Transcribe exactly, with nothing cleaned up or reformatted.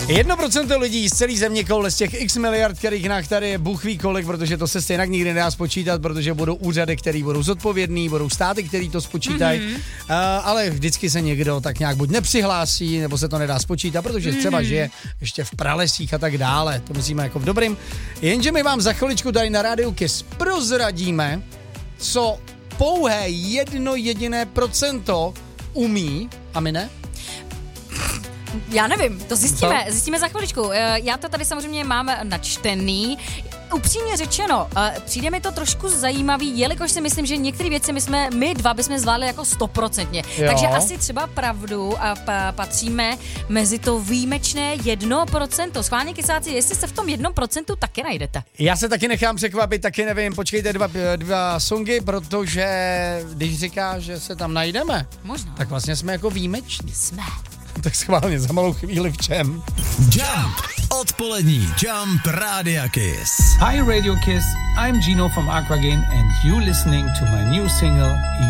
Jedno procento lidí z celé země koule, z těch x miliard, kterých nás tady je Bůh ví kolik, protože to se stejně nikdy nedá spočítat, protože budou úřady, které budou zodpovědný, budou státy, který to spočítají, mm-hmm. uh, ale vždycky se někdo tak nějak buď nepřihlásí, nebo se to nedá spočítat, protože mm-hmm. třeba žije ještě v pralesích a tak dále. To myslíme jako v dobrým. Jenže my vám za chviličku tady na Rádiu Kiss prozradíme, co pouhé jedno jediné procento umí, a my ne? Já nevím, to zjistíme, Co? zjistíme za chviličku. Já to tady samozřejmě mám načtený. Upřímně řečeno, přijde mi to trošku zajímavý, jelikož si myslím, že některé věci my jsme, my dva bychom zvládli jako stoprocentně. Takže asi třeba pravdu a p- patříme mezi to výjimečné jedno procento. Schválně kysáci, jestli se v tom jednom procentu taky najdete. Já se taky nechám překvapit, taky nevím, počkejte dva, dva songy, protože když říká, že se tam najdeme, Možná. tak vlastně jsme jako výjimeční. Jsme. Tak schválně, za malou chvíli v čem? Jump! Odpolední Jump Rádia Kiss. Hi Radio Kiss, I'm Gino from Aquagen and you listening to my new single